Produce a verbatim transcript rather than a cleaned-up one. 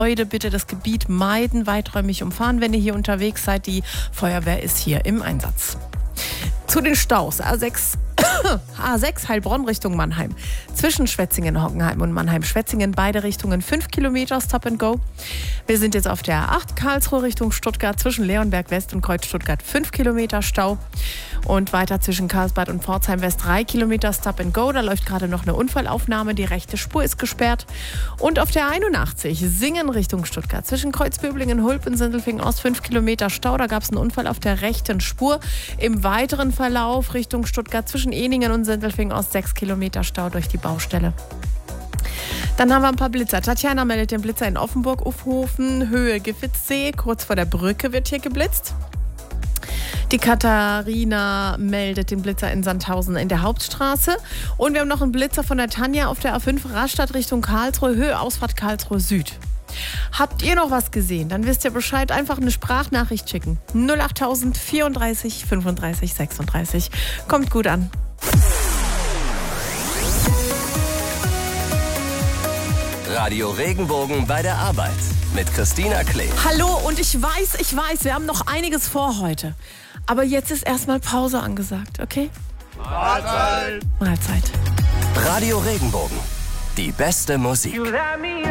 Heute bitte das Gebiet meiden, weiträumig umfahren, wenn ihr hier unterwegs seid. Die Feuerwehr ist hier im Einsatz. Zu den Staus. A sechs, A sechs Heilbronn Richtung Mannheim. Zwischen Schwetzingen, Hockenheim und Mannheim-Schwetzingen. Beide Richtungen fünf Kilometer Stop and Go. Wir sind jetzt auf der A acht Karlsruhe Richtung Stuttgart. Zwischen Leonberg West und Kreuz Stuttgart fünf Kilometer Stau. Und weiter zwischen Karlsbad und Pforzheim West drei Kilometer Stop and Go. Da läuft gerade noch eine Unfallaufnahme. Die rechte Spur ist gesperrt. Und auf der einundachtzig Singen Richtung Stuttgart. Zwischen Kreuzböblingen, Hulp und Sindelfingen Ost fünf Kilometer Stau. Da gab es einen Unfall auf der rechten Spur. Im weiteren Verlauf Richtung Stuttgart zwischen Eningen und Sindelfingen Ost sechs Kilometer Stau durch die Baustelle. Dann haben wir ein paar Blitzer. Tatjana meldet den Blitzer in Offenburg, Ufhofen, Höhe Giffitzsee. Kurz vor der Brücke wird hier geblitzt. Die Katharina meldet den Blitzer in Sandhausen in der Hauptstraße. Und wir haben noch einen Blitzer von der Tanja auf der A fünf Rastatt Richtung Karlsruhe, Höhe Ausfahrt Karlsruhe Süd. Habt ihr noch was gesehen? Dann wisst ihr Bescheid. Einfach eine Sprachnachricht schicken. null acht null vierunddreißig fünfunddreißig sechsunddreißig. Kommt gut an. Radio Regenbogen bei der Arbeit mit Christina Klee. Hallo, und ich weiß, ich weiß, wir haben noch einiges vor heute. Aber jetzt ist erstmal Pause angesagt, okay? Mahlzeit! Mahlzeit. Radio Regenbogen. Die beste Musik.